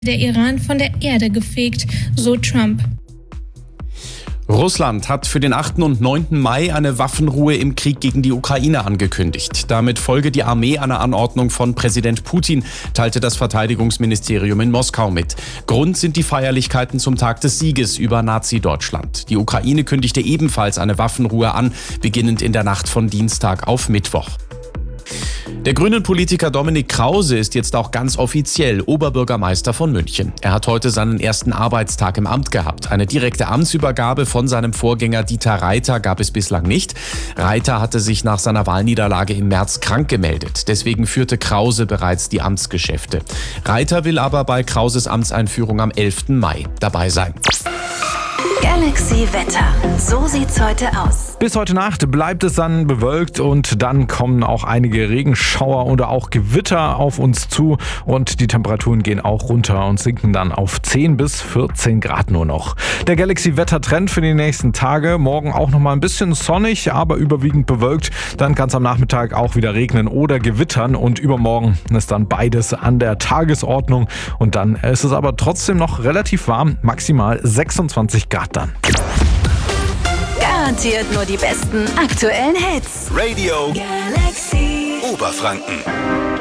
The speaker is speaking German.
der Iran von der Erde gefegt, so Trump. Russland hat für den 8. und 9. Mai eine Waffenruhe im Krieg gegen die Ukraine angekündigt. Damit folge die Armee einer Anordnung von Präsident Putin, teilte das Verteidigungsministerium in Moskau mit. Grund sind die Feierlichkeiten zum Tag des Sieges über Nazi-Deutschland. Die Ukraine kündigte ebenfalls eine Waffenruhe an, beginnend in der Nacht von Dienstag auf Mittwoch. Der Grünen-Politiker Dominik Krause ist jetzt auch ganz offiziell Oberbürgermeister von München. Er hat heute seinen ersten Arbeitstag im Amt gehabt. Eine direkte Amtsübergabe von seinem Vorgänger Dieter Reiter gab es bislang nicht. Reiter hatte sich nach seiner Wahlniederlage im März krank gemeldet. Deswegen führte Krause bereits die Amtsgeschäfte. Reiter will aber bei Krauses Amtseinführung am 11. Mai dabei sein. Galaxy Wetter. So sieht's heute aus. Bis heute Nacht bleibt es dann bewölkt und dann kommen auch einige Regenschauer oder auch Gewitter auf uns zu und die Temperaturen gehen auch runter und sinken dann auf 10 bis 14 Grad nur noch. Der Galaxy Wetter-Trend für die nächsten Tage. Morgen auch nochmal ein bisschen sonnig, aber überwiegend bewölkt. Dann kann es am Nachmittag auch wieder regnen oder gewittern und übermorgen ist dann beides an der Tagesordnung und dann ist es aber trotzdem noch relativ warm, maximal 26 Grad dann. Garantiert nur die besten aktuellen Hits. Radio Galaxy Oberfranken.